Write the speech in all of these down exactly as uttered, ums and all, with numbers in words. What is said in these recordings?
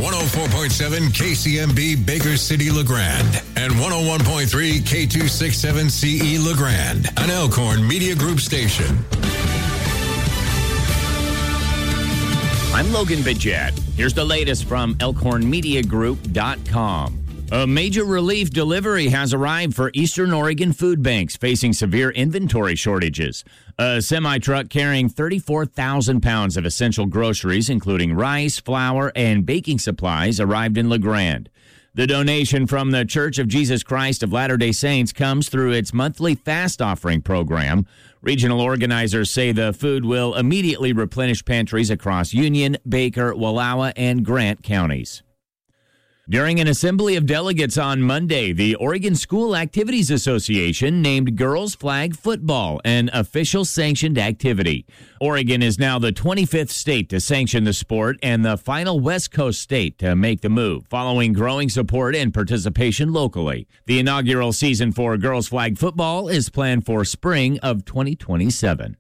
one oh four point seven K C M B Baker City, LeGrand, and one oh one point three K two sixty-seven C E LeGrand, an Elkhorn Media Group station. I'm Logan Bidget. Here's the latest from Elkhorn Media Group dot com. A major relief delivery has arrived for Eastern Oregon food banks facing severe inventory shortages. A semi-truck carrying thirty-four thousand pounds of essential groceries, including rice, flour, and baking supplies, arrived in LeGrand. The donation from the Church of Jesus Christ of Latter-day Saints comes through its monthly fast offering program. Regional organizers say the food will immediately replenish pantries across Union, Baker, Wallowa, and Grant counties. During an assembly of delegates on Monday, the Oregon School Activities Association named girls flag football an official sanctioned activity. Oregon is now the twenty-fifth state to sanction the sport and the final West Coast state to make the move, following growing support and participation locally. The inaugural season for girls flag football is planned for spring of twenty twenty-seven.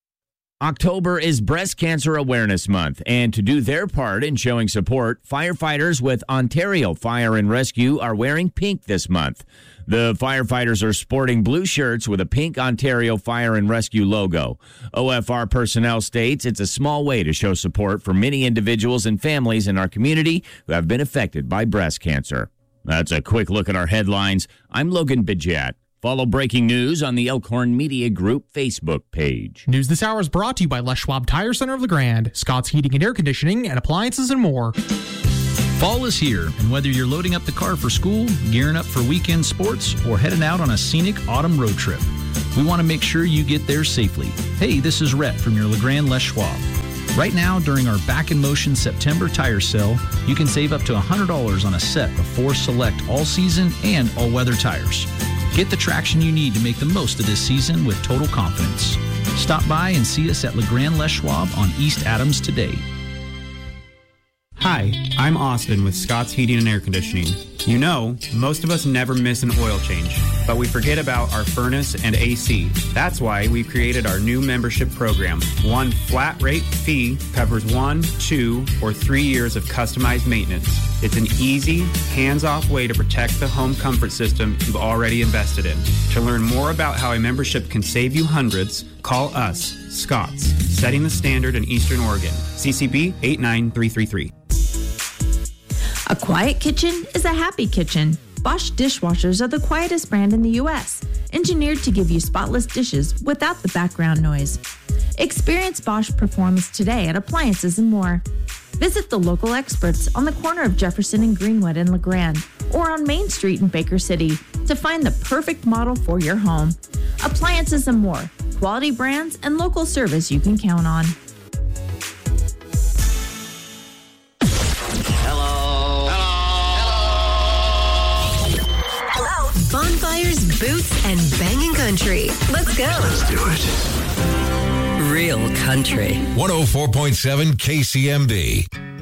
October is Breast Cancer Awareness Month, and to do their part in showing support, firefighters with Ontario Fire and Rescue are wearing pink this month. The firefighters are sporting blue shirts with a pink Ontario Fire and Rescue logo. O F R personnel states it's a small way to show support for many individuals and families in our community who have been affected by breast cancer. That's a quick look at our headlines. I'm Logan Bidget. Follow breaking news on the Elkhorn Media Group Facebook page. News this hour is brought to you by Les Schwab Tire Center of LeGrand, Scott's Heating and Air Conditioning, and Appliances and more. Fall is here, and whether you're loading up the car for school, gearing up for weekend sports, or heading out on a scenic autumn road trip, we want to make sure you get there safely. Hey, this is Rhett from your LeGrand Les Schwab. Right now, during our Back in Motion September tire sale, you can save up to one hundred dollars on a set of four select all-season and all-weather tires. Get the traction you need to make the most of this season with total confidence. Stop by and see us at LeGrand Les Schwab on East Adams today. Hi, I'm Austin with Scott's Heating and Air Conditioning. You know, most of us never miss an oil change, but we forget about our furnace and A C. That's why we've created our new membership program. One flat rate fee covers one, two, or three years of customized maintenance. It's an easy, hands-off way to protect the home comfort system you've already invested in. To learn more about how a membership can save you hundreds, call us, Scott's, setting the standard in Eastern Oregon. C C B eight nine three three three. A quiet kitchen is a happy kitchen. Bosch dishwashers are the quietest brand in the U S, engineered to give you spotless dishes without the background noise. Experience Bosch performance today at Appliances and More. Visit the local experts on the corner of Jefferson and Greenwood in LeGrand or on Main Street in Baker City to find the perfect model for your home. Appliances and More, quality brands and local service you can count on. Bonfires, boots, and banging country. Let's go. Let's do it. Real country. one oh four point seven K C M B.